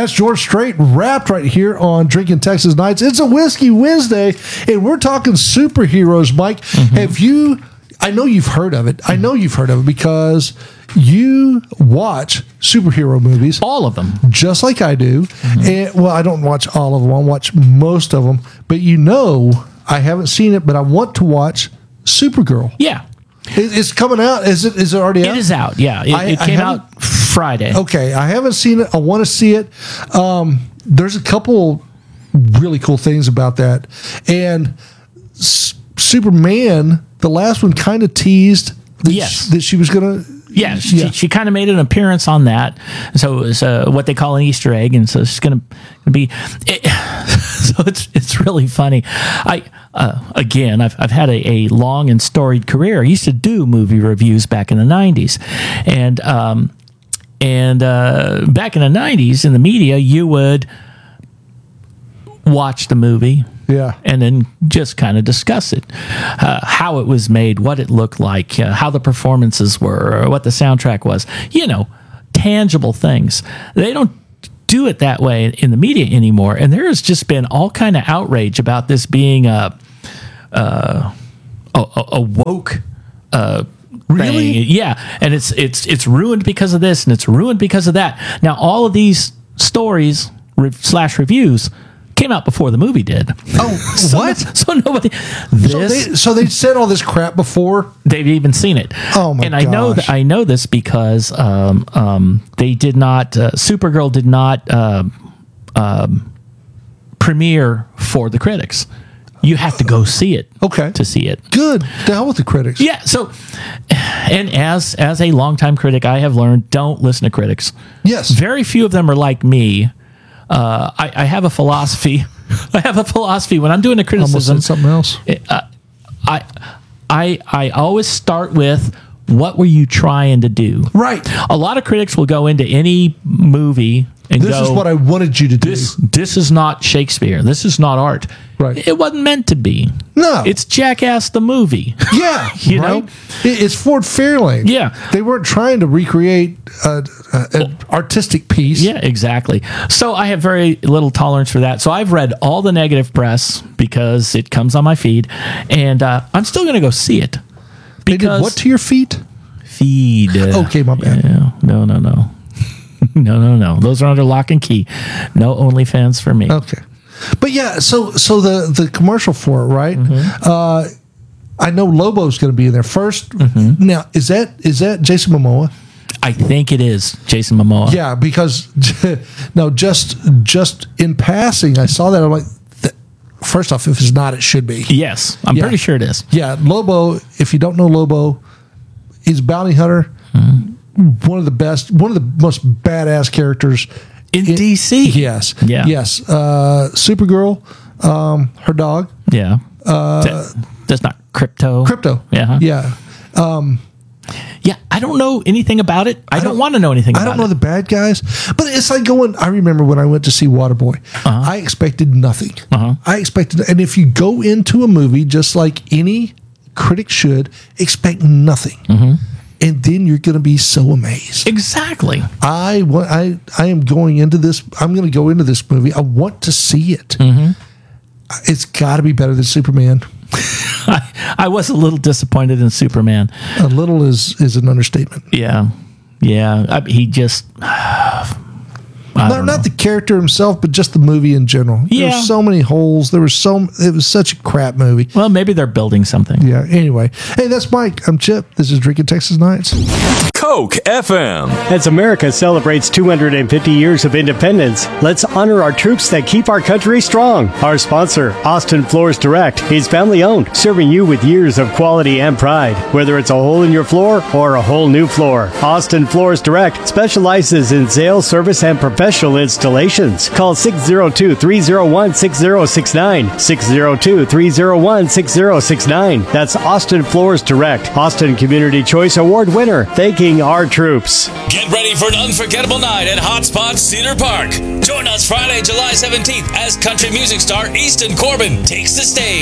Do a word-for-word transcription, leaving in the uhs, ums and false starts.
That's George Strait wrapped right here on Drinking Texas Nights. It's a Whiskey Wednesday, and we're talking superheroes, Mike. Mm-hmm. Have you, I know you've heard of it. I know you've heard of it because you watch superhero movies. All of them. Just like I do. Mm-hmm. And well, I don't watch all of them. I watch most of them. But you know, I haven't seen it, but I want to watch Supergirl. Yeah. It's coming out. Is it? Is it already out? It is out. Yeah, it, I, it came out Friday. Okay, I haven't seen it. I want to see it. Um, there's a couple really cool things about that, and S- Superman, the last one, kind of teased that, yes. sh- that she was gonna. Yeah, she, yeah. she kind of made an appearance on that. So it was uh, what they call an Easter egg, and so it's going to be. It, so it's it's really funny. I uh, again, I've I've had a, a long and storied career. I used to do movie reviews back in the nineties, and um, and uh, back in the nineties in the media, you would watch the movie. Yeah. And then just kind of discuss it, uh, how it was made, what it looked like, uh, how the performances were, or what the soundtrack was, you know, tangible things. They don't do it that way in the media anymore. And there has just been all kind of outrage about this being a, a, a, a woke uh Really? thing. Yeah. And it's, it's, it's ruined because of this and it's ruined because of that. Now, all of these stories re- slash reviews came out before the movie did. Oh, so, what? So nobody. This, so, they, so they said all this crap before they've even seen it. Oh my! And I know that I know this because um, um, they did not. Uh, Supergirl did not uh, um, premiere for the critics. You have to go see it. Okay. To see it. Good. The hell with the critics. Yeah. So, and as as a longtime critic, I have learned don't listen to critics. Yes. Very few of them are like me. Uh, I, I have a philosophy. I have a philosophy when I'm doing a criticism. Almost said something else. Uh, I, I, I always start with what were you trying to do? Right. A lot of critics will go into any movie and this go, is what I wanted you to do. This, this is not Shakespeare. This is not art. Right. It wasn't meant to be. No. It's Jackass the movie. Yeah. you right? know? It, it's Ford Fairlane. Yeah. They weren't trying to recreate a, a, an artistic piece. Yeah, exactly. So I have very little tolerance for that. So I've read all the negative press because it comes on my feed, and uh, I'm still going to go see it. They did what to your feet? Feed. Okay, my bad. Yeah. No, no, no. no, no, no. Those are under lock and key. No OnlyFans for me. Okay. But yeah, so so the, the commercial for it, right? Mm-hmm. Uh, I know Lobo's going to be in there first. Mm-hmm. Now, is that is that Jason Momoa? I think it is Jason Momoa. Yeah, because no, just just in passing, I saw that. I'm like, th- first off, if it's not, it should be. Yes, I'm yeah. pretty sure it is. Yeah, Lobo. If you don't know Lobo, he's a bounty hunter. Mm-hmm. One of the best, one of the most badass characters in, in D C. Yes, yeah, yes. Uh, Supergirl, um, her dog. Yeah, uh, that, that's not Crypto. Crypto. Yeah, huh? yeah. Um, Yeah, I don't know anything about it. I, I don't, don't want to know anything about it. I don't know it. the bad guys. But it's like going, I remember when I went to see Waterboy, uh-huh. I expected nothing. Uh-huh. I expected, and if you go into a movie just like any critic should, expect nothing. Mm-hmm. And then you're going to be so amazed. Exactly. I, want, I, I am going into this, I'm going to go into this movie. I want to see it. Mm-hmm. It's got to be better than Superman. I, I was a little disappointed in Superman. A little is is an understatement. Yeah, yeah. I, he just I not, not the character himself, but just the movie in general. Yeah. There were so many holes. There was so it was such a crap movie. Well, maybe they're building something. Yeah. Anyway, hey, that's Mike. I'm Chip. This is Drinking Texas Nights. Coke F M. As America celebrates two hundred fifty years of independence, let's honor our troops that keep our country strong. Our sponsor, Austin Floors Direct, is family-owned, serving you with years of quality and pride. Whether it's a hole in your floor or a whole new floor, Austin Floors Direct specializes in sales, service, and professional installations. Call six oh two, three oh one, six oh six nine, six oh two, three oh one, six oh six nine. That's Austin Floors Direct, Austin Community Choice Award winner, thanking our troops. Get ready for an unforgettable night at Hotspot Cedar Park. Join us Friday, July seventeenth as country music star Easton Corbin takes the stage.